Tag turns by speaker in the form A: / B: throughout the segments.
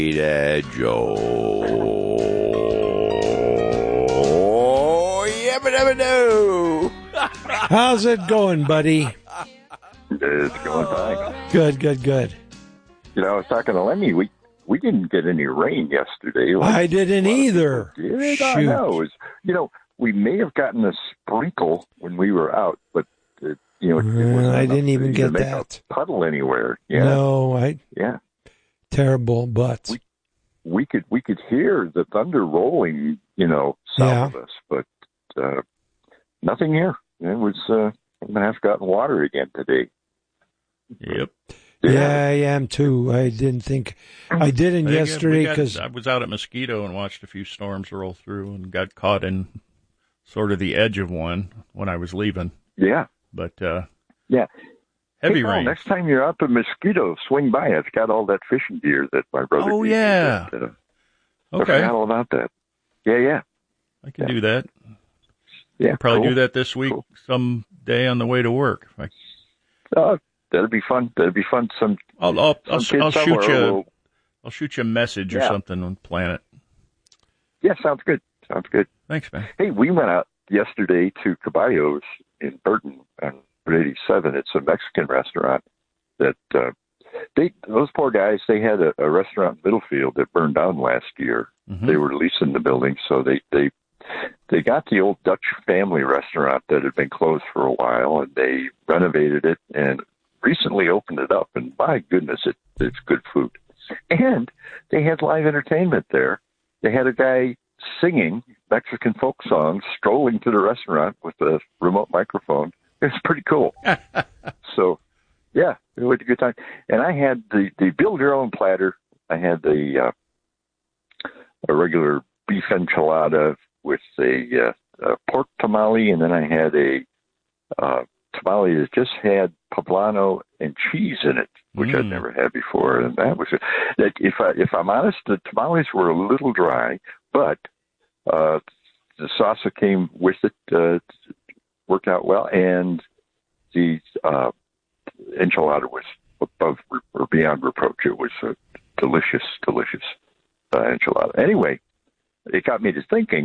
A: Joe. Yabba-dabba-doo.
B: How's it going, buddy?
C: It's going fine.
B: Good.
C: You know, I was talking to Lemmy. We didn't get any rain yesterday.
B: I didn't either.
C: Shoot. I know. We may have gotten a sprinkle when we were out, but it wasn't
B: I didn't even get
C: make
B: that
C: a puddle anywhere. Yeah.
B: No,
C: yeah.
B: Terrible, but
C: we could hear the thunder rolling, south of us, but nothing here. It was I'm gonna have gotten water again today.
A: Yep.
B: Yeah, I am too. I didn't yesterday because
A: I was out at Mosquito and watched a few storms roll through and got caught in sort of the edge of one when I was leaving.
C: Yeah.
A: But
C: yeah.
A: Heavy
C: Paul,
A: rain.
C: next time you're out to Mosquito, swing by. It's got all that fishing gear that my brother.
A: Oh, yeah.
C: I
A: Okay.
C: forgot all about that. Yeah.
A: I can do that.
C: Yeah.
A: I'll probably
C: cool.
A: do that this week someday on the way to work.
C: That'll be fun.
A: I'll shoot you. I'll shoot you a message or
C: Yeah.
A: something on Planet.
C: Yeah, sounds good.
A: Thanks, man.
C: Hey, we went out yesterday to Caballos in Burton on Route 87. It's a Mexican restaurant that those poor guys, they had a restaurant in Middlefield that burned down last year.
A: Mm-hmm.
C: They were leasing the building, so they got the old Dutch family restaurant that had been closed for a while, and they renovated it and recently opened it up. And my goodness, it's good food. And they had live entertainment there. They had a guy singing Mexican folk songs, strolling to the restaurant with a remote microphone. It's pretty cool. So, yeah, it was a good time. And I had the build your own platter. I had a regular beef enchilada with a pork tamale, and then I had a tamale that just had poblano and cheese in it, which I'd never had before. And that was that. If I'm honest, the tamales were a little dry, but the sauce that came with it worked out well, and the enchilada was above or beyond reproach. It was a delicious enchilada. Anyway, it got me to thinking.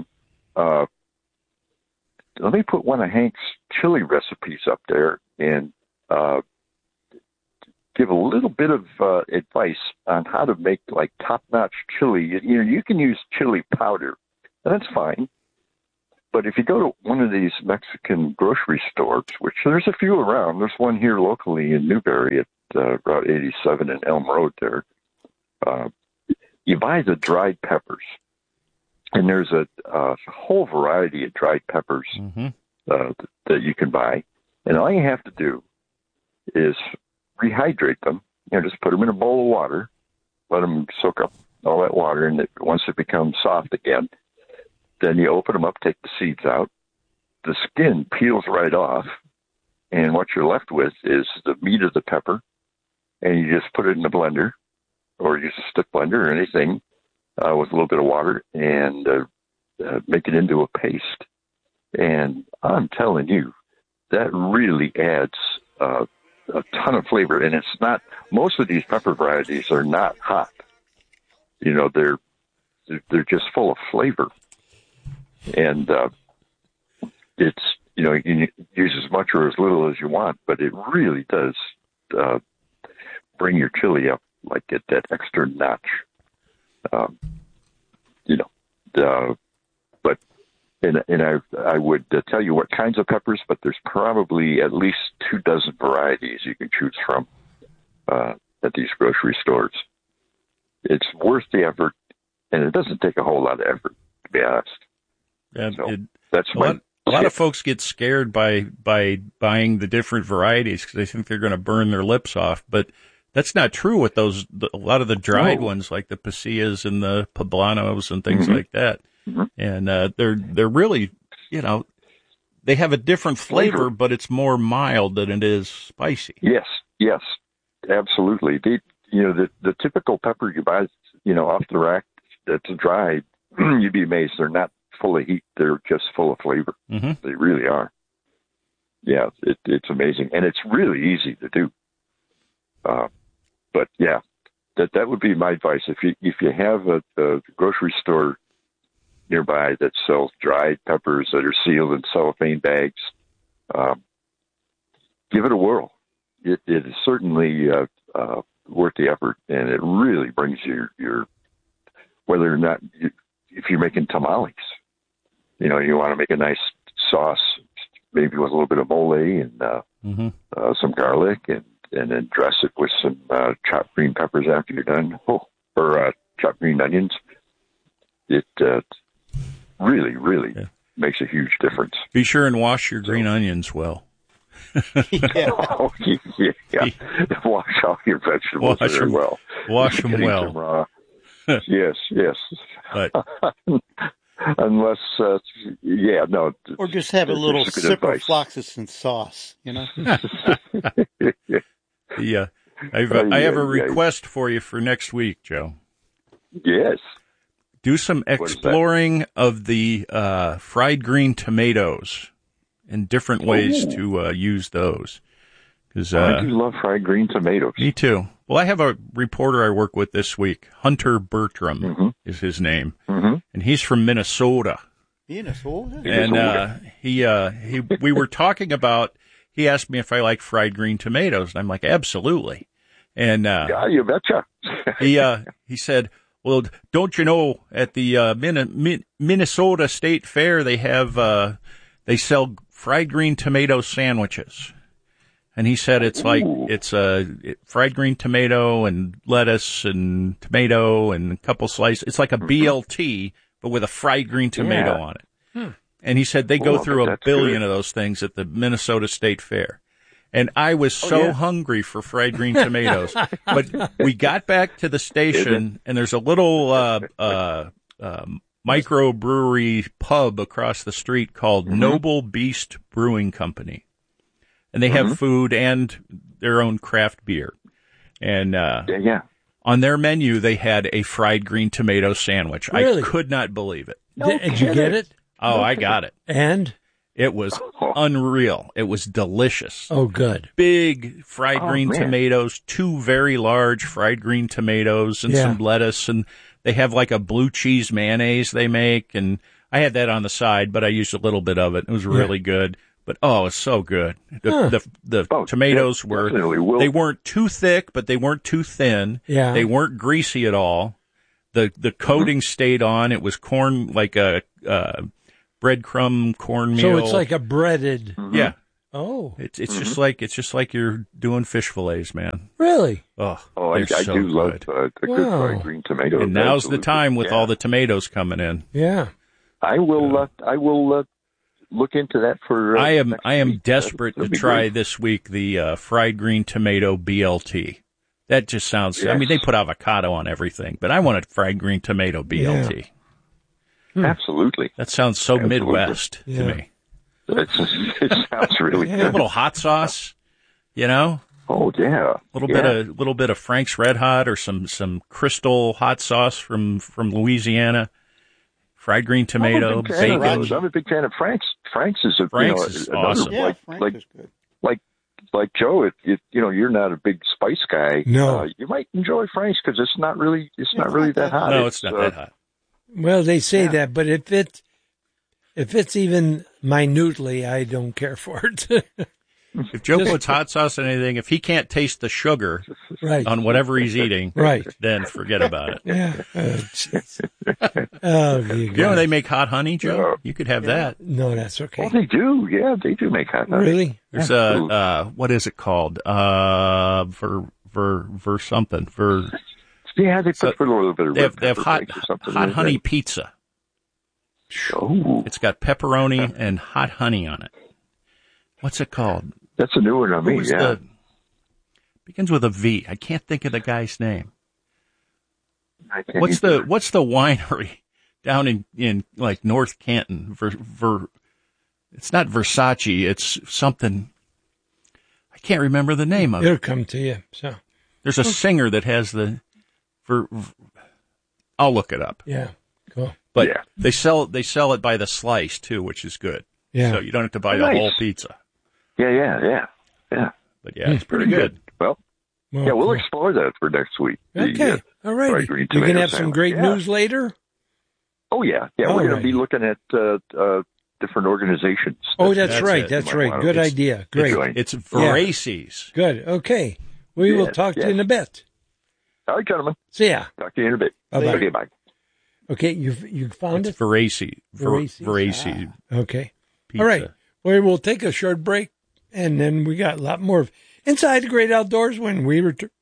C: Let me put one of Hank's chili recipes up there and give a little bit of advice on how to make like top-notch chili. You can use chili powder. That's fine. But if you go to one of these Mexican grocery stores, which there's a few around, there's one here locally in Newberry at Route 87 and Elm Road there, you buy the dried peppers. And there's a whole variety of dried peppers that you can buy. And all you have to do is rehydrate them. Just put them in a bowl of water, let them soak up all that water, and once it becomes soft again, then you open them up, take the seeds out. The skin peels right off, and what you're left with is the meat of the pepper, and you just put it in the blender, or use a stick blender or anything, with a little bit of water, and make it into a paste. And I'm telling you, that really adds a ton of flavor. And it's not, most of these pepper varieties are not hot. They're just full of flavor. And it's, you can use as much or as little as you want, but it really does bring your chili up like at that extra notch. But I would tell you what kinds of peppers, but there's probably at least 24 varieties you can choose from at these grocery stores. It's worth the effort, and it doesn't take a whole lot of effort, to be honest.
A: Yeah,
C: so that's
A: a lot of folks get scared by buying the different varieties because they think they're going to burn their lips off, but that's not true with a lot of the dried ones, like the pasillas and the poblanos and things like that. Mm-hmm. And they're really, they have a different flavor, but it's more mild than it is spicy.
C: Yes, absolutely. The typical pepper you buy, off the rack that's dried, you'd be amazed. They're not full of heat. They're just full of flavor. Mm-hmm. They really are. Yeah, it's amazing. And it's really easy to do. But yeah, that would be my advice. If you have a grocery store nearby that sells dried peppers that are sealed in cellophane bags, give it a whirl. It is certainly worth the effort, and it really brings your whether or not if you're making tamales, you want to make a nice sauce, maybe with a little bit of mole and some garlic, and then dress it with some chopped green peppers after you're done, or chopped green onions. It really makes a huge difference.
A: Be sure and wash your green onions well.
C: Yeah. Oh, yeah. Wash all your vegetables very well.
A: Wash them well.
C: Yes.
A: But
C: unless, no.
D: Or just have a little sip of fluoxetine sauce,
A: Yeah. I have a request for you for next week, Joe.
C: Yes.
A: Do some exploring of the fried green tomatoes and different ways to use those. Cause,
C: I do love fried green tomatoes.
A: Me too. Well, I have a reporter I work with this week. Hunter Bertram is his name, and he's from Minnesota. And we were talking about. He asked me if I like fried green tomatoes, and I'm like, absolutely. And
C: yeah, you betcha.
A: he said, well, don't you know at the Minnesota State Fair they have they sell fried green tomato sandwiches. And he said it's like fried green tomato and lettuce and tomato and a couple slices. It's like a BLT, but with a fried green tomato on it. And he said they go through a billion of those things at the Minnesota State Fair. And I was so hungry for fried green tomatoes. But we got back to the station, and there's a little microbrewery pub across the street called Noble Beast Brewing Company. And they have food and their own craft beer. And on their menu, they had a fried green tomato sandwich.
B: Really?
A: I could not believe it.
B: Did you get it?
A: Oh, I got it.
B: And?
A: It was unreal. It was delicious.
B: Oh, good.
A: Big fried green tomatoes, 2 very large fried green tomatoes, and some lettuce. And they have like a blue cheese mayonnaise they make. And I had that on the side, but I used a little bit of it. It was really good. But, it's so good. The tomatoes they weren't too thick, but they weren't too thin.
B: Yeah.
A: They weren't greasy at all. The coating stayed on. It was corn, like a breadcrumb cornmeal.
B: So it's like a breaded.
A: Yeah.
B: Oh.
A: It's just like you're doing fish fillets, man.
B: Really?
A: I
C: do love the good fried green tomatoes.
A: And now's the time with all the tomatoes coming in.
B: Yeah.
C: I will look into that for.
A: I am desperate to try this week the fried green tomato BLT. That just sounds. Yes. I mean, they put avocado on everything, but I want a fried green tomato BLT.
C: Yeah. Absolutely.
A: That sounds so Midwest to me.
C: It sounds really good.
A: A little hot sauce,
C: Oh yeah.
A: A little bit of Frank's Red Hot or some Crystal hot sauce from Louisiana. Fried green tomato, bacon.
C: I'm a big fan of Frank's. Frank's is
A: awesome.
D: Yeah, Frank's is good.
C: Like Joe, if you're not a big spice guy,
B: no,
C: you might enjoy Frank's because it's not really that hot.
A: No, it's not that hot.
B: Well, they say that, but if it's even minutely, I don't care for it.
A: If Joe puts hot sauce on anything, if he can't taste the sugar on whatever he's eating, then forget about it.
B: Yeah.
A: They make hot honey, Joe? You could have that.
B: No, that's okay.
C: Oh, they do. Yeah, they do make hot honey.
B: Really?
A: There's what is it called? For something.
C: Yeah, they put a little bit of
A: they have hot honey pizza.
C: Oh.
A: It's got pepperoni and hot honey on it. What's it called?
C: That's a new one on me,
A: Begins with a V. I can't think of the guy's name. What's the winery down in like North Canton? It's not Versace. It's something. I can't remember the name of it.
B: It'll come to you. So
A: there's a singer that has I'll look it up.
B: Yeah, cool.
A: But they sell it by the slice too, which is good.
B: Yeah.
A: So you don't have to buy the whole pizza.
C: Yeah.
A: But it's pretty good.
C: Well,
B: Well,
C: yeah, we'll
B: cool.
C: explore that for next week.
B: Okay. All right. You're going to have some great news later?
C: Oh, yeah. Yeah, we're going to be looking at different organizations.
B: Oh, that's right. That's right. Good idea. Great.
A: It's Voraces.
B: Yeah. Good. Okay. We will talk to you in a bit.
C: All right, gentlemen.
B: See ya.
C: Talk to you in a bit.
B: Bye-bye.
C: Okay, bye.
B: Okay, you found
A: It's
B: it?
A: Voraces.
B: Voraces. Okay. Pizza. All right. Well, we'll take a short break, and then we got a lot more of Inside the Great Outdoors when we return.